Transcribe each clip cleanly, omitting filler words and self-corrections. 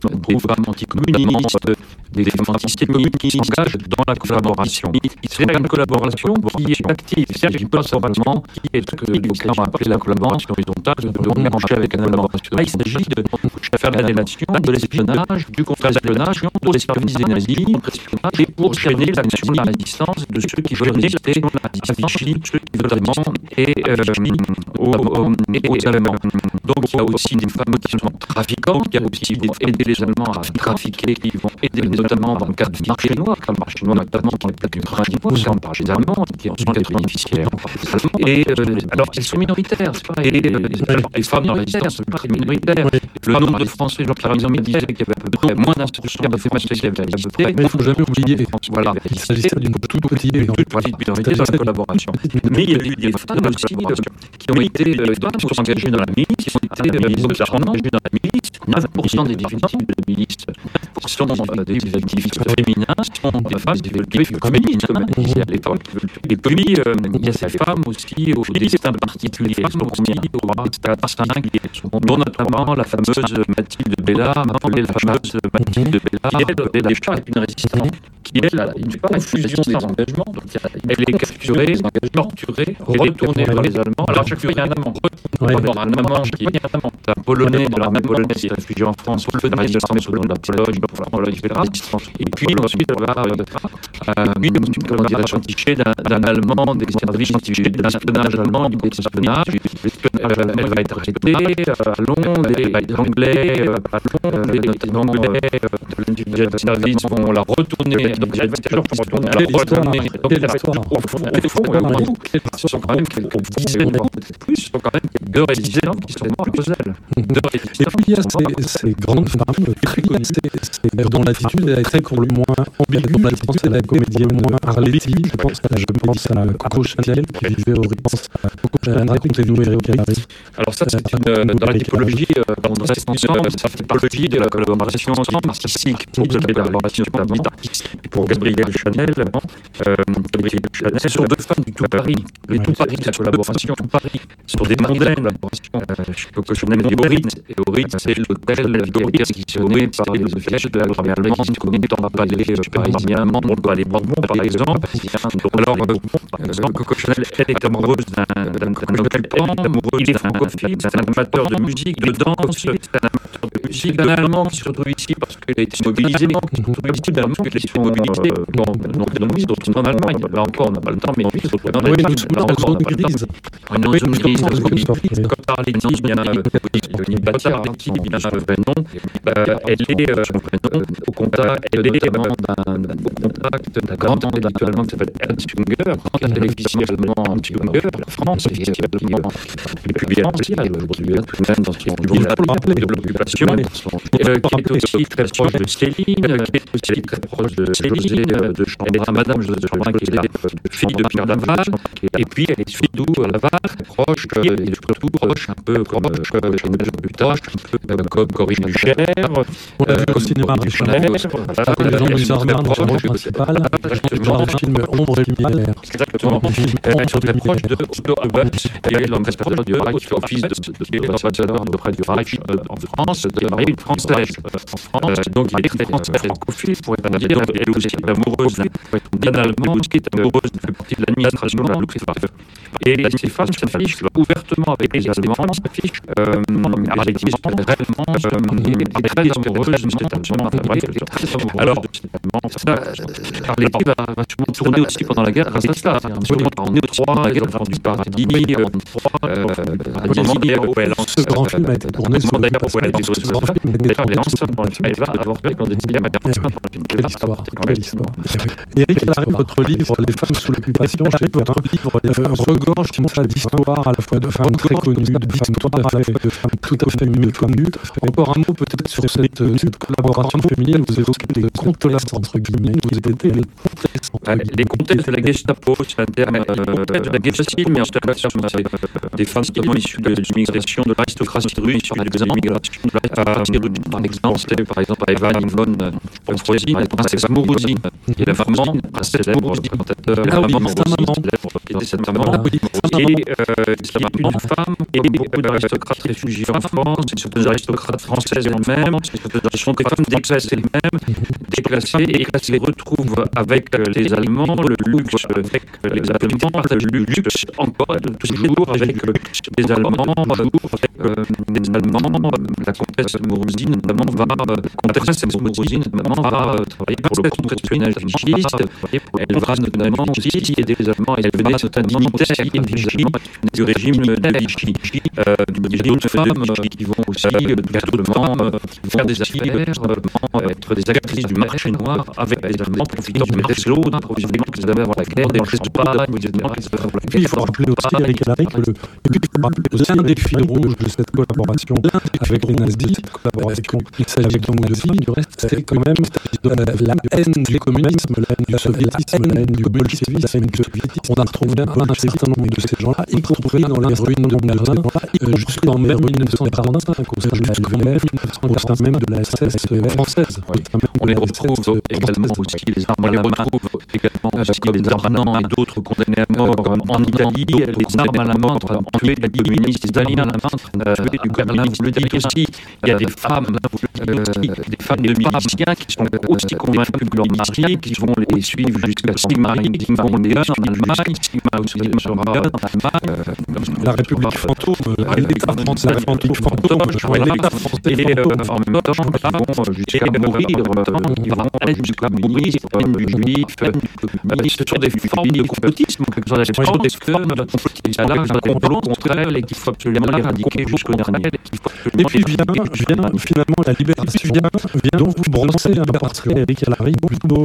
des femmes anticommunistes, des femmes antisémites qui s'engagent dans la collaboration. C'est une collaboration qui est active. Il ne s'agit pas simplement de ce que l'Occident a appelé la collaboration horizontale, de marcher avec un Allemand. Là, il s'agit de faire la délation de l'espionnage, du contre-espionnage, de l'espionnage des nazis, et pour gêner l'action de la résistance de ceux qui veulent résister à Vichy, notamment, et aux Allemands. Donc, il y a aussi des femmes qui sont trafiquantes, qui vont aussi aider les Allemands à trafiquer, qui vont aider notamment dans le cadre du marché noir, notamment qui n'est pas que 90% par les Allemands, qui sont des bénéficiaires. Et alors, elles sont minoritaires, c'est pas, et les femmes dans la résistance sont très minoritaires. Le nombre de Français, Jean-Pierre Amizomi disait qu'il y avait à peu près moins d'instructions de Français qui avaient résisté. Mais il ne faut jamais oublier, voilà, il s'agissait d'une toute petite minorité dans la collaboration. Mais il y a eu des femmes aussi qui ont été engagées dans la milice, qui ont été engagées dans la milice. 9% des victimes de milice sont des activistes féminins, sont des femmes des collectifs communistes, comme on disait à l'époque. Et puis, il y a ces femmes aussi au destin particulier, au destin singulier, dont notamment la fameuse Mathilde Bellard, la fameuse Mathilde Bellard, qui déjà est une résistante, qui est une fusion des engagements. Donc, elle est capturée, torturée, retournée vers les Allemands. Alors, chaque fois, il y a un Allemand. Un Allemand qui est un Polonais de l'armée polonaise qui est réfugié en France, au feu de la résistance au nom de la Pologne fédérale. Et puis, ensuite, on va s'enticher d'un Allemand, des services entichés de l'espionnage allemand, du espionnage. Elle va être arrêtée à Londres, les Anglais, les Anglais de service vont la retourner. Donc, elle va toujours retourner. Au fond, ce sont quand même quelques dizaines, peut-être plus, ce sont quand même deux résistants qui sont morts aux ailes. Et puis il y a ces grandes femmes très connues, dont l'attitude est très pour le moins ambiguë. Je pense à la comédienne Arletty, je pense à Coco Chanel qui vivait au Ritz. Coco Chanel, racontez-nous, Eric. Alors ça, c'est dans la typologie, ça fait typologie de la collaboration artistique, de la collaboration artistique. Pour Gabrielle Chanel, sur deux femmes du tout Paris, le tout Paris, la collaboration tout Paris, sur des mondaines, Coco Chanel et au Ritz. Et au Ritz, c'est l'hôtel réquisitionné par les officiers de l'armée allemande, on va pas aller parisien, on doit aller Bourbon, par exemple. Alors, Coco Chanel, elle est amoureuse il est francophile, c'est un amateur de musique, de danse, c'est un amateur de musique, d'un Allemand qui se retrouve ici parce qu'il a été mobilisé, d'un Allemand qui a été mobilisé, d'autres en Allemagne, là encore on n'a pas le temps, mais dans la zone grise, comme par Arletty, il y a Yoni Bata, Arletty, il y a un vrai nom, elle est au contact d'un grand intellectuel allemand qui s'appelle Ernst Jünger, grand intellectuel allemand Jünger, la France, les publiés aussi, aujourd'hui, tout de même dans son journal de l'occupation, qui est aussi très proche de Céline, qui est aussi très proche de Céline, de Chambrin, Madame de Chambrin, qui est la fille de Pierre Laval, et puis elle est surtout Laval, proche, et surtout proche, un peu comme plus tard, un peu comme Corinne Duchère, on a vu au cinéma avec Chanel, la langue des armées, le rôle principal, dans le film Ombre et Lumière. Exactement. Elle est très proche de Otto Hubbard, qui est l'ambassadeur du Reich, qui fait office d'ambassadeur auprès du Reich en France, de la marine française en France. Donc il est très francophile, pourrait-on dire. Elle est aussi amoureuse d'un Allemand, qui est amoureuse, fait partie de l'administration de la Luftwaffe. Et ces femmes s'affichent ouvertement avec les Allemands, s'affichent Arletty réellement très amoureuse de cet Allemand. Alors, Arletty va sûrement tourner aussi pendant la guerre grâce à cela. En Néo-3, la guerre du paradis, ce grand film a été tourné sur le elle va avoir fait quand quelle histoire. Éric Larrey, votre livre Les femmes sous l'occupation, votre livre regorge comme ça d'histoires à la fois de femmes très connues, de femmes tout à fait méconnues. Encore un mot peut-être sur cette collaboration féminine, vous évoquez des contelasses entre guillemets, vous évoquez les contelasses Les contextes de la Gestapo, c'est un terme de la Gestapo, mais en tout cas, des femmes notamment issues de l'immigration de l'aristocratie russe, issues de l'immigration de l'aristocratie russe. Par exemple, à Eva Livon Prozine, la princesse Mourouzine, qui est la maman, un célèbre commentateur, la maman célèbre, qui était cette maman, et qui est une femme, et beaucoup d'aristocrates réfugiés en France, et surtout des aristocrates françaises elles-mêmes, ce sont des femmes déclassées elles-mêmes, déclassées, et qui les retrouvent avec les Allemands, le luxe, avec les Allemands, le luxe encore, toujours avec les Allemands, la comtesse Mourouzine, notamment, va travailler pour le compte personnel vigiliste, elle va notamment aussi aider les Allemands à élever certains dignitaires du régime de Vichy. Il y a d'autres femmes qui vont aussi faire des affaires, être des actrices du marché noir avec les Allemands, profitant du marché l'autre, approvisionnement qu'ils avaient avant la guerre, des marchés de Puis il faut rappeler aussi, Eric Alaric, l'un des fils rouges de cette collaboration avec les nazis, il s'agit donc de filles, du reste, c'est quand même la haine du communisme, la haine du soviétisme, la haine du bolchevisme. On a retrouvé un certain nombre de ces gens-là, y compris dans les ruines de Berlin, jusqu'en mai 1945, au sein même de la SS française. On les retrouve également aussi, les armes à la main, également les Darnans et d'autres condamnés à mort en Italie, les armes à la main, en tuer les communistes italiens à la main, tuer du Berlin, vous le dites aussi, il y a des femmes de miliciens qui sont aussi convaincus de leur mari, qui vont les suivre jusqu'à Sigmaringen, qui vont les en Allemagne, Sigmaringen en Allemagne. La République fantôme, l'État français, la République fantôme, et en même temps, ils vont jusqu'à mourir, ils vont aller jusqu'à mourir, du juif. Ce sont des formes de complotisme, quelque chose de à l'âge d'un complot contre elle et qu'il faut absolument éradiquer jusqu'au dernier. Et puis vient finalement la libération, vient donc vous brosser un portrait, Eric Alaric, plutôt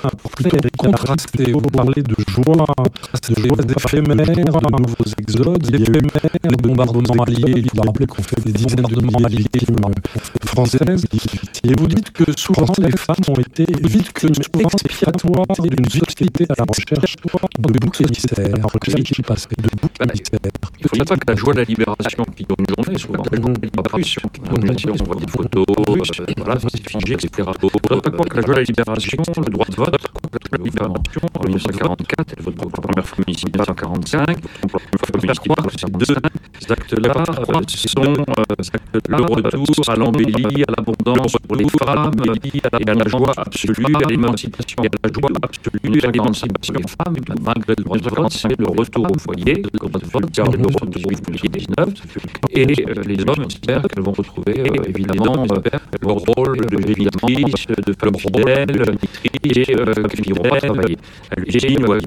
contrasté. Vous parlez de joie éphémères, de nouveaux exodes, les bombardements alliés. Il faut rappeler qu'on fait des dizaines de bombardements alliés françaises. Et vous dites que souvent les femmes ont été victimes expiatoires d'une société à la recherche de boucs émissaires. Qui passe de boucs émissaires. Il ne faudrait pas que la joie de la libération qui dure une journée, souvent, pas plus, on voit des photos, voilà, c'est figé, etc. Il ne faudrait pas croire que la joie de la libération, le droit de vote, la libération, en 1944, elle vote pour la première fois ici, en 1945, pour la première fois, ces deux actes-là sont le retour à l'embellie, à l'abondance pour les femmes, et à la joie absolue, à l'émancipation, et à la joie absolue, à l'émancipation des femmes, malgré le droit de vote, c'est le retour au foyer, le droit de vote, car le retour au foyer 19, et les hommes espèrent qu'elles vont retrouver évidemment leur rôle de génitrice, de femme fidèle, et qu'elles n'iront pas travailler à l'usine ou à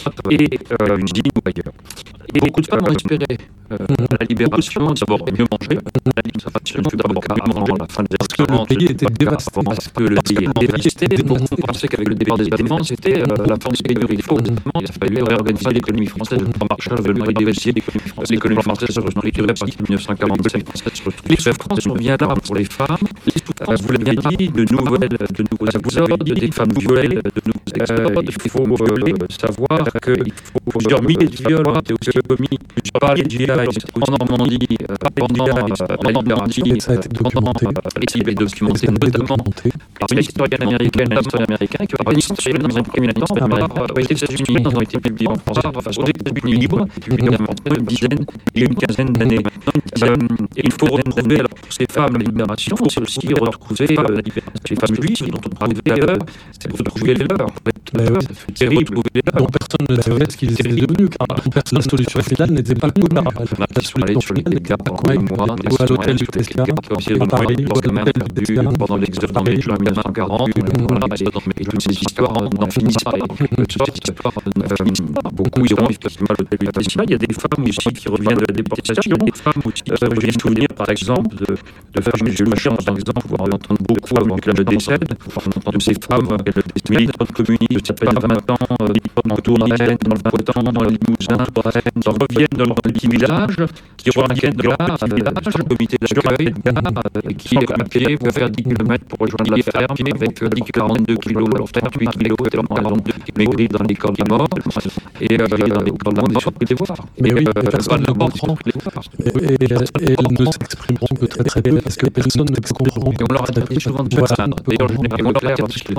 une usine ou ailleurs. Et beaucoup de femmes ont espéré la libération, d'abord mieux manger, d'abord avant la fin des années 40, le pays était dévasté. parce que le pays était dévasté. On pensait qu'avec le départ des Allemands, c'était la fin des pénuries. Il fallait réorganiser l'économie française. Le plan Marshall veut réorganiser l'économie française sur le territoire à partir de 1945. La France revient là pour les femmes. Vous l'avez dit, de nouveaux épisodes, des femmes violées, de nouveaux exodes. Il faut savoir qu'il faut plusieurs milliers de viols ont été aussi commis par les GI en Normandie pendant la libération. Ça a été documenté. Notamment par une historienne américaine, qui a une historienne dans un premier temps, aux États-Unis, ont été publiés en français aux États-Unis libres, publiés pendant une quinzaine d'années. Il faut retrouver, alors pour ces femmes, la libération, c'est aussi retrouver les femmes juives dont on parlait, c'est retrouver les leurs. C'est retrouver les leurs. Dont personne ne savait ce qu'ils étaient devenus, car la solution finale n'était pas le coup. Qui sont allés sur les dégâts pendant des mois, à l'hôtel du Tesla, pendant l'exode en 1940, et toutes ces histoires n'en finissent pas. Beaucoup iront effectivement à l'hôtel du Tesla. Il y a des femmes aussi qui reviennent de la déportation, des femmes aussi qui reviennent souvenir, par exemple, de femmes, j'ai eu la chance, par exemple, pouvoir entendre beaucoup avant qu'elles ne décèdent, de ces femmes, des militantes communistes, ça fait 20 ans, autour de Rennes, dans le Poitou, dans le Limousin, reviennent dans leur petit village, qui reviennent de leur petit village, le comité d'accueil, qui à pied vont faire 10 km pour rejoindre la ferme, avec 10 42 kilos, leur faire 8 kilos, écrit dans les corps des morts, et dans les corps de monde, des voir. Mais oui, personne ne comprend. Et elles ne s'exprimeront que très très peu parce que personne ne comprend. Et on leur a dit souvent de faire ça. D'ailleurs, je n'ai pas clair parce que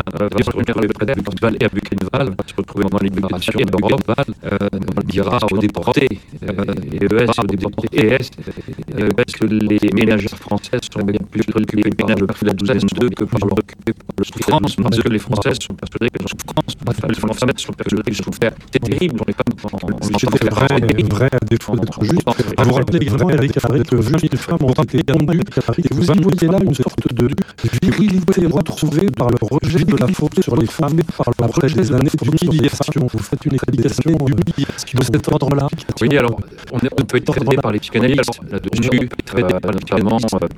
le festival et à Buchenwald va se retrouver dans les libérations et d'Europe, dira aux déportés, ES aux déportés ES, que les ménagères françaises sont bien plus préoccupées par le prix de la douzaine d'eux que par le souffrance, parce que les Françaises sont persuadées que la souffrance, les Françaises sont persuadées que souffrance, c'est terrible pour les femmes. Vrai à défaut d'être juste. Vous rappelez vraiment, Éric Alary, que 20 000 femmes ont été pendues, et vous y voyez là une sorte de virilité retrouvée par le rejet de la faute sur les femmes, après des années d'humiliation. Vous faites une explication de cet ordre-là. Oui, alors, on peut être traité par les psychanalystes là-dessus, notamment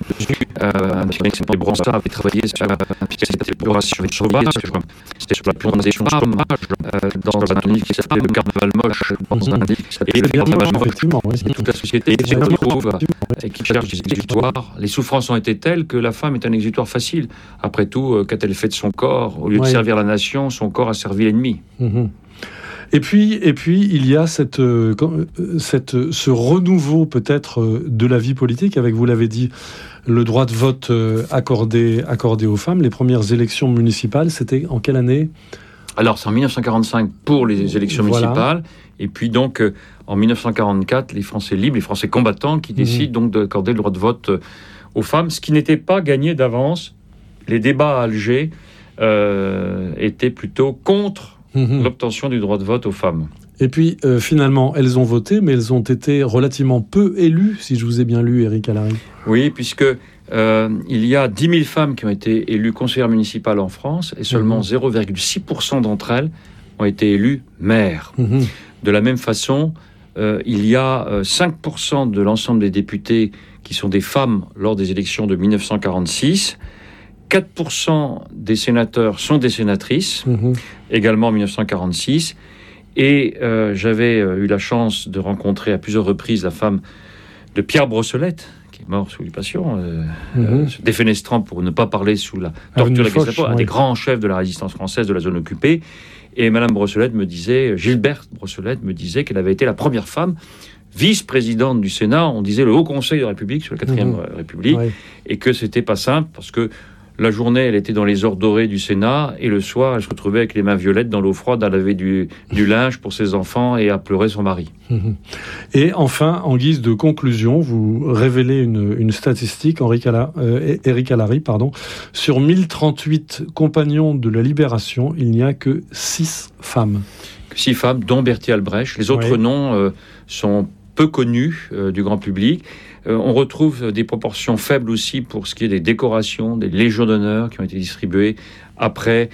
un psychanalyste qui s'appelle Bronsard avait travaillé sur cette épuration sauvage, c'était sur la plongation sauvage, dans un livre qui s'appelait Le Carnaval moche, dans un livre qui s'appelait Le Carnaval moche. C'est toute la société qui se retrouve et qui cherche des exutoires. Les souffrances ont été telles que la femme est un exutoire facile. Après tout, qu'a-t-elle fait de son corps? Au lieu de servir la nation, son corps a servi l'ennemi. Et puis, il y a ce renouveau peut-être de la vie politique, avec, vous l'avez dit, le droit de vote accordé aux femmes. Les premières élections municipales, c'était en quelle année ? Alors, c'est en 1945 pour les élections municipales. Et puis donc, en 1944, les Français libres, les Français combattants qui décident donc d'accorder le droit de vote aux femmes, ce qui n'était pas gagné d'avance. Les débats à Alger étaient plutôt contre l'obtention du droit de vote aux femmes. Et puis, finalement, elles ont voté, mais elles ont été relativement peu élues, si je vous ai bien lu, Éric Alary. Oui, puisque il y a 10 000 femmes qui ont été élues conseillères municipales en France, et seulement 0,6% d'entre elles ont été élues maires. De la même façon, il y a 5% de l'ensemble des députés qui sont des femmes lors des élections de 1946. 4% des sénateurs sont des sénatrices, également en 1946. Et j'avais eu la chance de rencontrer à plusieurs reprises la femme de Pierre Brossolette, qui est mort sous l'occupation, se défenestrant pour ne pas parler sous la torture de la Gestapo, un des grands chefs de la résistance française de la zone occupée. Et Madame Brossolette me disait, Gilberte Brossolette me disait qu'elle avait été la première femme vice-présidente du Sénat, on disait le Haut Conseil de la République, sur la 4e République, et que c'était pas simple, parce que la journée, elle était dans les ors dorés du Sénat, et le soir, elle se retrouvait avec les mains violettes dans l'eau froide à laver du linge pour ses enfants et à pleurer son mari. Et enfin, en guise de conclusion, vous révélez une statistique, Éric Alary, sur 1038 compagnons de la Libération, il n'y a que 6 femmes. 6 femmes, dont Berthier Albrecht. Les autres noms sont peu connus du grand public. On retrouve des proportions faibles aussi pour ce qui est des décorations, des légions d'honneur qui ont été distribuées après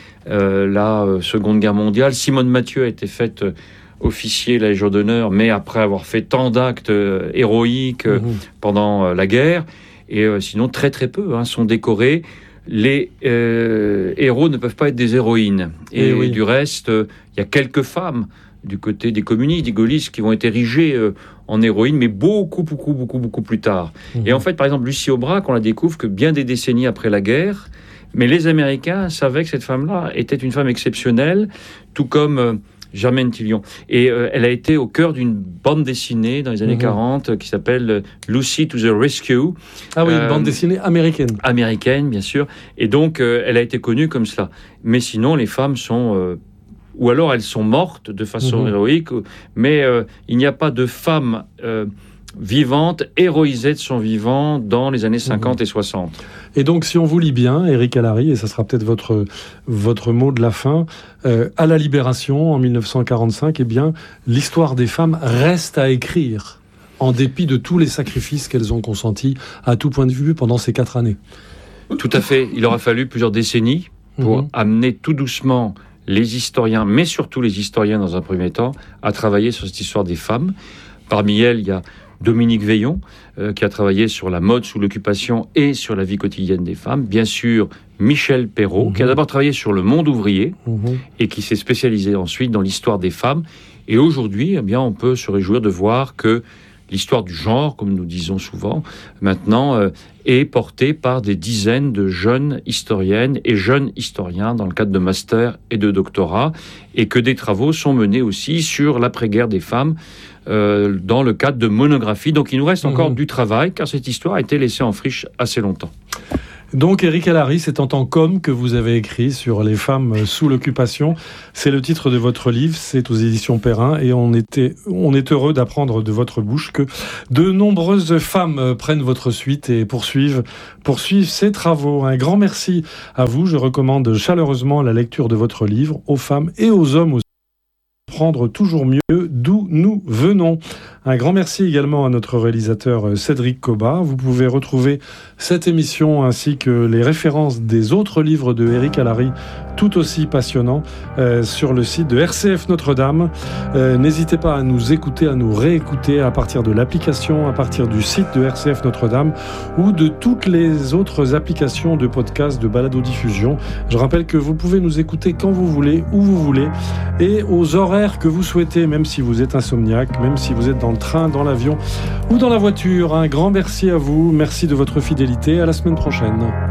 la Seconde Guerre mondiale. Simone Mathieu a été faite officier de la Légion d'honneur, mais après avoir fait tant d'actes héroïques pendant la guerre. Et sinon, très très peu sont décorés. Les héros ne peuvent pas être des héroïnes. Et du reste, il y a quelques femmes du côté des communistes, des gaullistes, qui vont être érigées en héroïne, mais beaucoup plus tard. Et en fait, par exemple, Lucie Aubrac, on la découvre que bien des décennies après la guerre, mais les Américains savaient que cette femme-là était une femme exceptionnelle, tout comme Germaine Tillion. Et elle a été au cœur d'une bande dessinée dans les années 40 qui s'appelle Lucy to the Rescue. Ah oui, une bande dessinée américaine. Américaine, bien sûr. Et donc, elle a été connue comme cela. Mais sinon, les femmes sont... ou alors elles sont mortes de façon héroïque, mais il n'y a pas de femme vivante, héroïsée de son vivant dans les années 50 et 60. Et donc, si on vous lit bien, Éric Alary, et ça sera peut-être votre mot de la fin, à la Libération, en 1945, eh bien, l'histoire des femmes reste à écrire, en dépit de tous les sacrifices qu'elles ont consentis, à tout point de vue, pendant ces 4 années. Tout à fait. Il aura fallu plusieurs décennies pour amener tout doucement les historiens, mais surtout les historiens dans un premier temps, à travailler sur cette histoire des femmes. Parmi elles, il y a Dominique Veillon, qui a travaillé sur la mode sous l'occupation et sur la vie quotidienne des femmes. Bien sûr, Michel Perrault, qui a d'abord travaillé sur le monde ouvrier et qui s'est spécialisé ensuite dans l'histoire des femmes. Et aujourd'hui, eh bien, on peut se réjouir de voir que l'histoire du genre, comme nous disons souvent, maintenant, est portée par des dizaines de jeunes historiennes et jeunes historiens dans le cadre de master et de doctorat, et que des travaux sont menés aussi sur l'après-guerre des femmes dans le cadre de monographies. Donc il nous reste encore du travail, car cette histoire a été laissée en friche assez longtemps. Donc Éric Allary, c'est en tant qu'homme que vous avez écrit sur les femmes sous l'occupation. C'est le titre de votre livre, c'est aux éditions Perrin, et on est heureux d'apprendre de votre bouche que de nombreuses femmes prennent votre suite et poursuivent ces travaux. Un grand merci à vous. Je recommande chaleureusement la lecture de votre livre aux femmes et aux hommes aussi. Prendre toujours mieux d'où nous venons. Un grand merci également à notre réalisateur Cédric Cobat. Vous pouvez retrouver cette émission ainsi que les références des autres livres de Éric Allary, tout aussi passionnants, sur le site de RCF Notre-Dame. N'hésitez pas à nous écouter, à nous réécouter à partir de l'application, à partir du site de RCF Notre-Dame ou de toutes les autres applications de podcast, de balado-diffusion. Je rappelle que vous pouvez nous écouter quand vous voulez, où vous voulez et aux horaires que vous souhaitez, même si vous êtes insomniaque, même si vous êtes dans le train, dans l'avion ou dans la voiture. Un grand merci à vous, merci de votre fidélité, à la semaine prochaine.